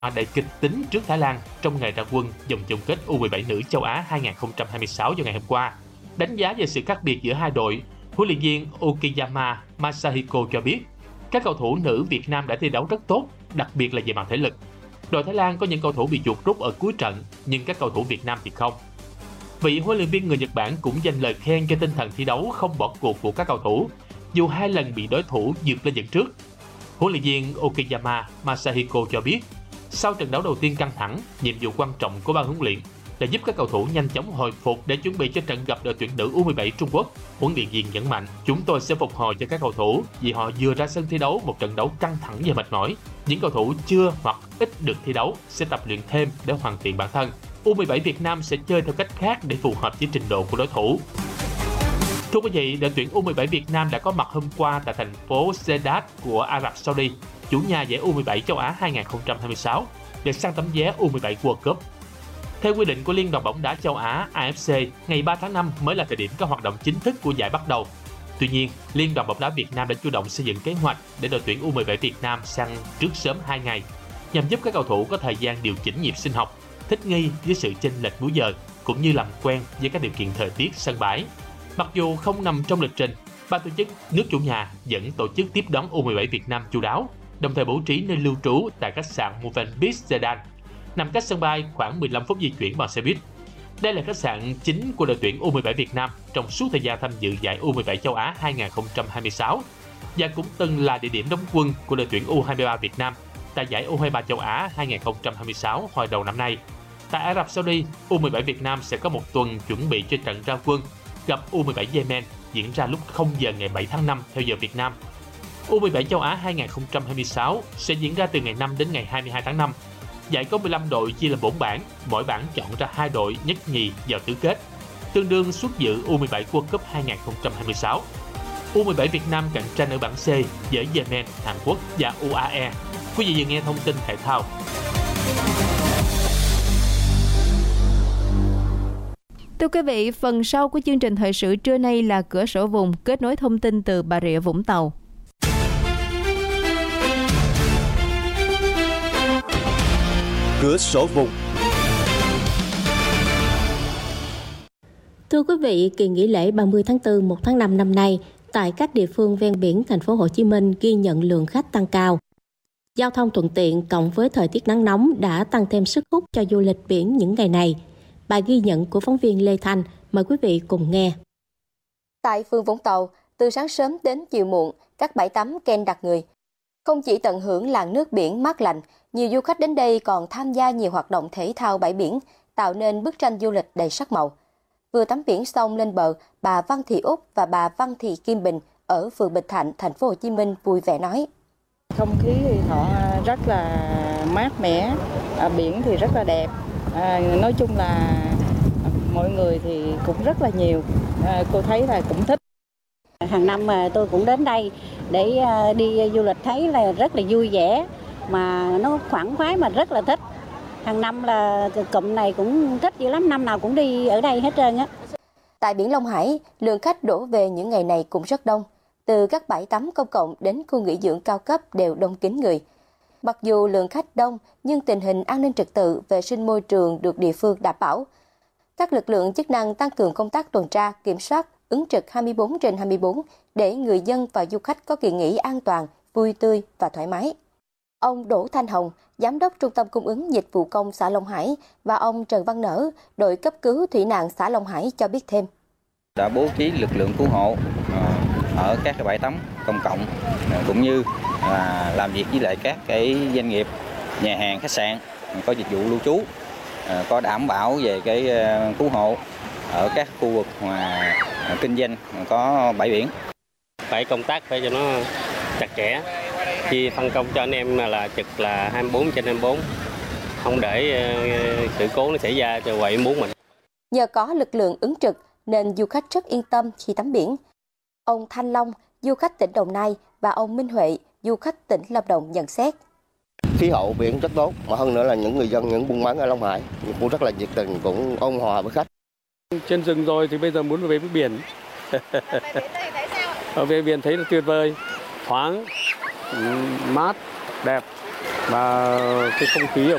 đầy kịch tính trước Thái Lan trong ngày ra quân vòng chung kết U17 nữ châu Á 2026 vào ngày hôm qua. Đánh giá về sự khác biệt giữa hai đội, huấn luyện viên Okiyama Masahiko cho biết các cầu thủ nữ Việt Nam đã thi đấu rất tốt, đặc biệt là về mặt thể lực. Đội Thái Lan có những cầu thủ bị chuột rút ở cuối trận, nhưng các cầu thủ Việt Nam thì không. Vị huấn luyện viên người Nhật Bản cũng dành lời khen cho tinh thần thi đấu không bỏ cuộc của các cầu thủ, dù 2 lần bị đối thủ vượt lên dẫn trước. Huấn luyện viên Okiyama Masahiko cho biết, sau trận đấu đầu tiên căng thẳng, nhiệm vụ quan trọng của ban huấn luyện là giúp các cầu thủ nhanh chóng hồi phục để chuẩn bị cho trận gặp đội tuyển nữ U17 Trung Quốc. Huấn luyện viên nhấn mạnh, chúng tôi sẽ phục hồi cho các cầu thủ vì họ vừa ra sân thi đấu một trận đấu căng thẳng và mệt mỏi. Những cầu thủ chưa hoặc ít được thi đấu sẽ tập luyện thêm để hoàn thiện bản thân. U17 Việt Nam sẽ chơi theo cách khác để phù hợp với trình độ của đối thủ. Thưa quý vị, đội tuyển U17 Việt Nam đã có mặt hôm qua tại thành phố Jeddah của Ả Rập Saudi, chủ nhà giải U17 châu Á 2026, để săn tấm vé U17 World Cup. Theo quy định của Liên đoàn bóng đá châu Á AFC, ngày 3 tháng 5 mới là thời điểm các hoạt động chính thức của giải bắt đầu. Tuy nhiên, Liên đoàn bóng đá Việt Nam đã chủ động xây dựng kế hoạch để đội tuyển U17 Việt Nam săn trước sớm 2 ngày, nhằm giúp các cầu thủ có thời gian điều chỉnh nhịp sinh học, thích nghi với sự chênh lệch múi giờ, cũng như làm quen với các điều kiện thời tiết sân bãi. Mặc dù không nằm trong lịch trình, ban tổ chức nước chủ nhà vẫn tổ chức tiếp đón U17 Việt Nam chu đáo, đồng thời bố trí nơi lưu trú tại khách sạn Movenpick Sedan, nằm cách sân bay khoảng 15 phút di chuyển bằng xe buýt. Đây là khách sạn chính của đội tuyển U17 Việt Nam trong suốt thời gian tham dự giải U17 châu Á 2026 và cũng từng là địa điểm đóng quân của đội tuyển U23 Việt Nam tại giải U23 châu Á 2026 hồi đầu năm nay. Tại Ả Rập Saudi, U17 Việt Nam sẽ có một tuần chuẩn bị cho trận ra quân gặp U17 Yemen diễn ra lúc 0 giờ ngày 7 tháng 5 theo giờ Việt Nam. U17 châu Á 2026 sẽ diễn ra từ ngày 5 đến ngày 22 tháng 5. Giải có 15 đội chia làm 4 bảng, mỗi bảng chọn ra 2 đội nhất nhì vào tứ kết, tương đương suất dự U17 World Cup 2026. U17 Việt Nam cạnh tranh ở bảng C với Yemen, Hàn Quốc và UAE. Quý vị vừa nghe thông tin thể thao. Thưa quý vị, phần sau của chương trình thời sự trưa nay là cửa sổ vùng, kết nối thông tin từ Bà Rịa Vũng Tàu. Cửa sổ vùng. Thưa quý vị, kỳ nghỉ lễ 30 tháng 4, 1 tháng 5 năm nay, tại các địa phương ven biển thành phố Hồ Chí Minh ghi nhận lượng khách tăng cao. Giao thông thuận tiện cộng với thời tiết nắng nóng đã tăng thêm sức hút cho du lịch biển những ngày này. Bài ghi nhận của phóng viên Lê Thanh, mời quý vị cùng nghe. Tại phường Vũng Tàu, từ sáng sớm đến chiều muộn, các bãi tắm ken đặt người. Không chỉ tận hưởng làn nước biển mát lạnh, nhiều du khách đến đây còn tham gia nhiều hoạt động thể thao bãi biển, tạo nên bức tranh du lịch đầy sắc màu. Vừa tắm biển xong lên bờ, bà Văn Thị Úc và bà Văn Thị Kim Bình ở phường Bình Thạnh, thành phố Hồ Chí Minh vui vẻ nói: Không khí họ rất là mát mẻ, biển thì rất là đẹp. Nói chung là mọi người thì cũng rất là nhiều, cô thấy là cũng thích. Hàng năm tôi cũng đến đây để đi du lịch, thấy là rất là vui vẻ, mà nó khoản khoái mà rất là thích. Hàng năm là cụm này cũng thích dữ lắm, năm nào cũng đi ở đây hết trơn á. Tại biển Long Hải, lượng khách đổ về những ngày này cũng rất đông. Từ các bãi tắm công cộng đến khu nghỉ dưỡng cao cấp đều đông kín người. Mặc dù lượng khách đông, nhưng tình hình an ninh trật tự, vệ sinh môi trường được địa phương đảm bảo. Các lực lượng chức năng tăng cường công tác tuần tra, kiểm soát, ứng trực 24/24 để người dân và du khách có kỳ nghỉ an toàn, vui tươi và thoải mái. Ông Đỗ Thanh Hồng, Giám đốc Trung tâm Cung ứng Dịch vụ Công xã Long Hải và ông Trần Văn Nở, đội cấp cứu thủy nạn xã Long Hải cho biết thêm. Đã bố trí lực lượng cứu hộ ở các bãi tắm công cộng, cũng như làm việc với lại các cái doanh nghiệp, nhà hàng, khách sạn có dịch vụ lưu trú, có đảm bảo về cái cứu hộ ở các khu vực mà kinh doanh có bãi biển. Phải công tác phải cho nó chặt chẽ, chia phân công cho anh em là trực là 24/24, không để sự cố nó xảy ra cho quậy muốn mình. Nhờ có lực lượng ứng trực nên du khách rất yên tâm khi tắm biển. Ông Thanh Long, du khách tỉnh Đồng Nai, và ông Minh Huệ, du khách tỉnh Lâm Đồng nhận xét: Khí hậu biển rất tốt, mà hơn nữa là những người dân, những buôn bán ở Long Hải cũng rất là nhiệt tình, cũng ôn hòa với khách. Trên rừng rồi thì bây giờ muốn về với biển. Ở về biển thấy là tuyệt vời, thoáng, mát, đẹp. Và cái không khí ở